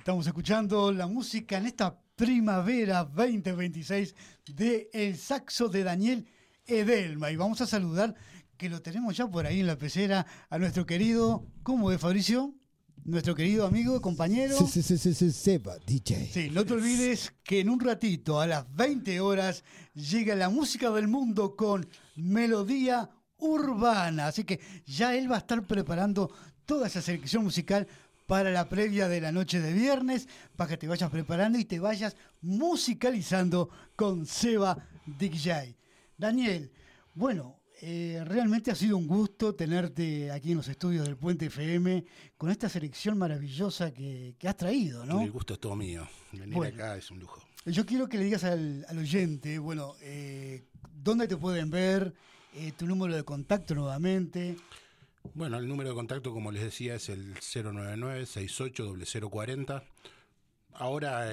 Estamos escuchando la música en esta primavera 2026 de El Saxo de Daniel Edelma. Y vamos a saludar, que lo tenemos ya por ahí en la pecera, a nuestro querido, ¿cómo es, Fabricio? Nuestro querido amigo, compañero. Seba, DJ. Sí, no te olvides que en un ratito, a las 20 horas, llega la música del mundo con Melodía Urbana. Así que ya él va a estar preparando toda esa selección musical para la previa de la noche de viernes, para que te vayas preparando y te vayas musicalizando con Seba DJ. Daniel, bueno, realmente ha sido un gusto tenerte aquí en los estudios del Puente FM con esta selección maravillosa que has traído, ¿no? El gusto es todo mío. Venir acá es un lujo. Yo quiero que le digas al oyente, bueno, dónde te pueden ver, tu número de contacto nuevamente. Bueno, el número de contacto, como les decía, es el 099-680040. Ahora,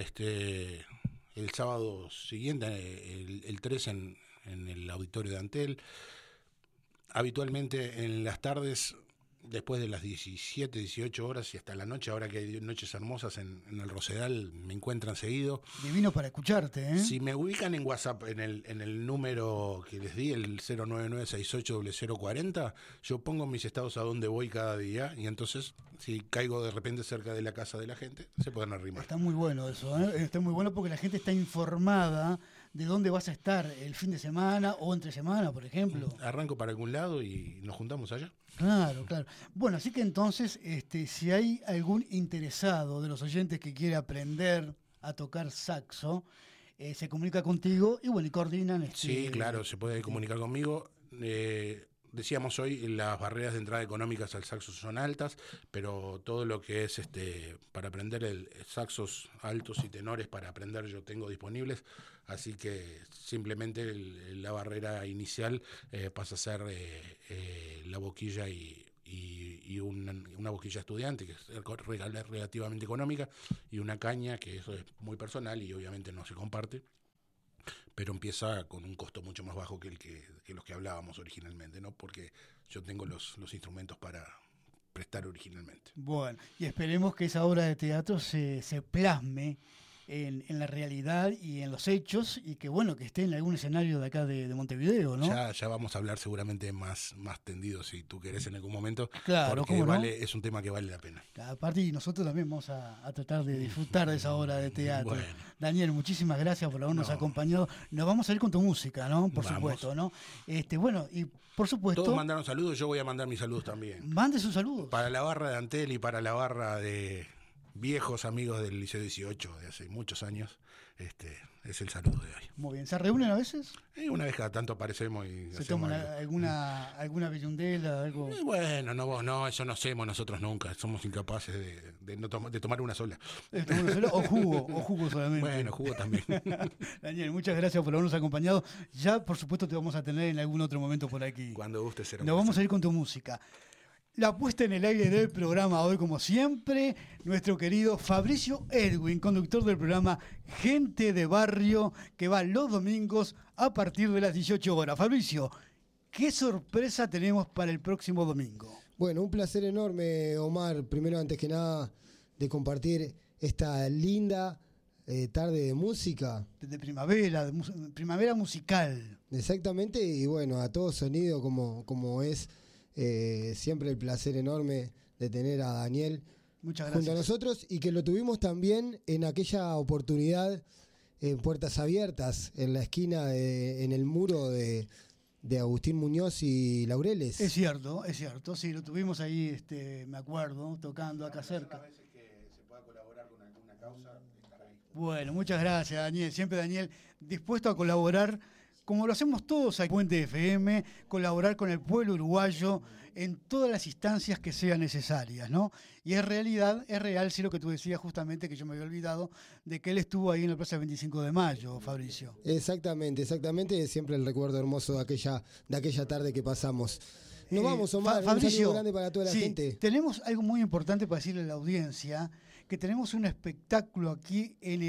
el sábado siguiente, el 3 en el auditorio de Antel. Habitualmente en las tardes, después de las 17, 18 horas y hasta la noche, ahora que hay noches hermosas en el Rosedal, me encuentran seguido. Divino para escucharte, ¿eh? Si me ubican en WhatsApp, en el número que les di, el 099-680040, yo pongo en mis estados a dónde voy cada día, y entonces, si caigo de repente cerca de la casa de la gente, se pueden arrimar. Está muy bueno eso, ¿eh? Está muy bueno porque la gente está informada de dónde vas a estar el fin de semana o entre semana, por ejemplo. Arranco para algún lado y nos juntamos allá. Claro, claro. Bueno, así que entonces, si hay algún interesado de los oyentes que quiere aprender a tocar saxo, se comunica contigo y bueno, y coordinan. Sí, claro, se puede comunicar conmigo. Decíamos hoy, las barreras de entrada económicas al saxo son altas, pero todo lo que es para aprender saxos altos y tenores para aprender yo tengo disponibles, así que simplemente la barrera inicial pasa a ser la boquilla y una boquilla estudiante, que es relativamente económica, y una caña, que eso es muy personal y obviamente no se comparte, pero empieza con un costo mucho más bajo que los que hablábamos originalmente, ¿no? Porque yo tengo los instrumentos para prestar originalmente. Bueno, y esperemos que esa obra de teatro se plasme en la realidad y en los hechos, y que bueno, que esté en algún escenario de acá de Montevideo, ¿no? Ya vamos a hablar seguramente más tendido, si tú querés, en algún momento. Claro, porque ¿cómo no? es un tema que vale la pena. Aparte, y nosotros también vamos a tratar de disfrutar de esa obra de teatro. Bueno. Daniel, muchísimas gracias por habernos acompañado. Nos vamos a ir con tu música, ¿no? Por supuesto, ¿no? Bueno, y por supuesto... Todos mandaron saludos, yo voy a mandar mis saludos también. Mande sus saludos. Para la barra de Antel y para la barra de viejos amigos del Liceo 18 de hace muchos años, es el saludo de hoy. Muy bien, ¿se reúnen a veces? Una vez cada tanto aparecemos y ¿Se toman alguna billundela, algo? Bueno, no, eso no hacemos nosotros nunca, somos incapaces de tomar una sola. ¿O jugo solamente? Bueno, jugo también. Daniel, muchas gracias por habernos acompañado. Ya, por supuesto, te vamos a tener en algún otro momento por aquí. Cuando guste será. Nos vamos a ir con tu música. La puesta en el aire del programa hoy, como siempre, nuestro querido Fabricio Edwin, conductor del programa Gente de Barrio, que va los domingos a partir de las 18 horas. Fabricio, ¿qué sorpresa tenemos para el próximo domingo? Bueno, un placer enorme, Omar, primero, antes que nada, de compartir esta linda tarde de música. De primavera musical. Exactamente, y bueno, a todo sonido como es. Siempre el placer enorme de tener a Daniel junto a nosotros, y que lo tuvimos también en aquella oportunidad en Puertas Abiertas, en la esquina, en el muro de Agustín Muñoz y Laureles. Es cierto, sí, lo tuvimos ahí, me acuerdo, tocando acá cerca. A veces que se pueda colaborar con alguna causa, estar ahí. Bueno, muchas gracias, Daniel. Siempre Daniel dispuesto a colaborar, como lo hacemos todos aquí en Puente FM, colaborar con el pueblo uruguayo en todas las instancias que sean necesarias, ¿no? Y es real, sí, lo que tú decías justamente, que yo me había olvidado, de que él estuvo ahí en la Plaza 25 de Mayo, Fabricio. Exactamente, siempre el recuerdo hermoso de aquella tarde que pasamos. Nos vamos, Omar, Fabricio, un saludo grande para toda la gente. Tenemos algo muy importante para decirle a la audiencia, que tenemos un espectáculo aquí en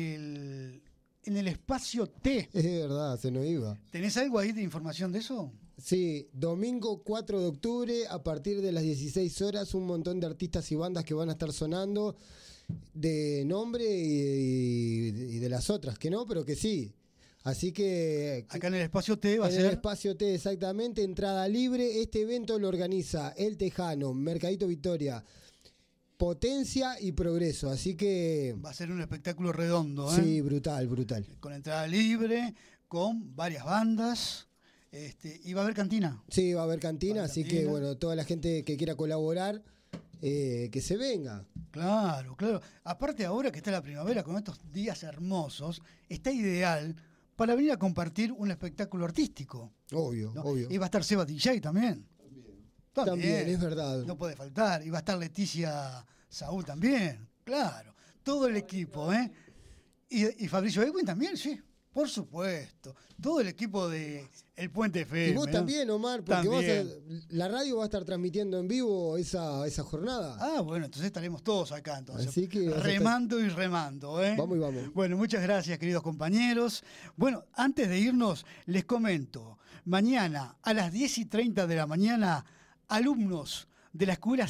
el espacio T. Es verdad, se nos iba. ¿Tenés algo ahí de información de eso? Sí, domingo 4 de octubre, a partir de las 16 horas, un montón de artistas y bandas que van a estar sonando. de nombre y de las otras que no, pero que sí. Así que acá en el Espacio T va a ser. En el Espacio T, exactamente, entrada libre. Este evento lo organiza El Tejano, Mercadito Victoria, Potencia y Progreso. Así que va a ser un espectáculo redondo, Sí, brutal. Con entrada libre, con varias bandas. ¿Y va a haber cantina? Sí, va a haber cantina, así que bueno, toda la gente que quiera colaborar, que se venga. Claro. Aparte ahora que está la primavera, con estos días hermosos, está ideal para venir a compartir un espectáculo artístico. Obvio. Y va a estar Seba DJ también. También, es verdad. No puede faltar. Y va a estar Leticia Saúl también. Claro. Todo el equipo, ¿eh? Y Fabricio Edwin también, sí. Por supuesto. Todo el equipo de El Puente FM. Y vos también, Omar, porque la radio va a estar transmitiendo en vivo esa jornada. Ah, bueno, entonces estaremos todos acá, entonces. Así que remando y remando, ¿eh? Vamos y vamos. Bueno, muchas gracias, queridos compañeros. Bueno, antes de irnos, les comento. Mañana, a las 10:30 de la mañana, alumnos de la Escuela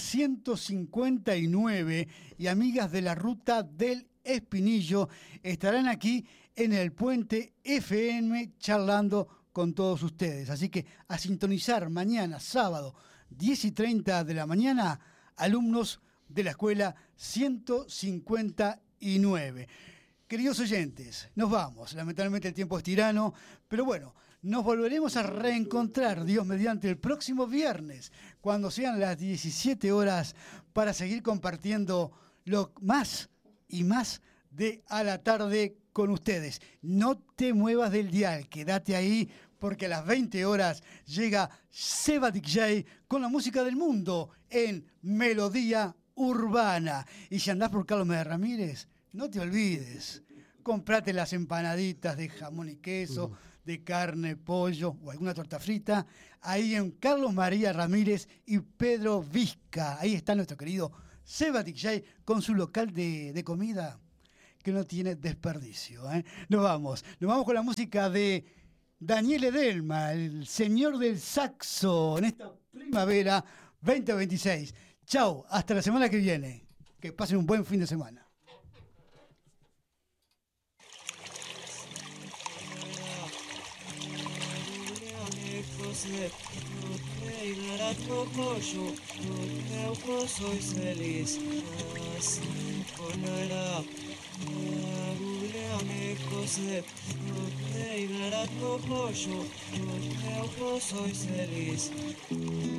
159 y amigas de la Ruta del Espinillo estarán aquí en el Puente FM charlando con todos ustedes. Así que a sintonizar mañana, sábado, 10:30 de la mañana, alumnos de la Escuela 159. Queridos oyentes, nos vamos. Lamentablemente el tiempo es tirano, pero bueno, nos volveremos a reencontrar, Dios mediante, el próximo viernes, cuando sean las 17 horas, para seguir compartiendo lo más y más de A la Tarde con ustedes. No te muevas del dial, quédate ahí, porque a las 20 horas llega Seba DJ con la música del mundo en Melodía Urbana. Y si andás por Carlos Meder Ramírez, no te olvides, comprate las empanaditas de jamón y queso, de carne, pollo o alguna torta frita, ahí en Carlos María Ramírez y Pedro Vizca. Ahí está nuestro querido Seba DJ con su local de comida que no tiene desperdicio, ¿eh? Nos vamos con la música de Daniel Edelma, el señor del saxo, en esta primavera 2026. Chau, hasta la semana que viene. Que pasen un buen fin de semana. Soy feliz, soy feliz.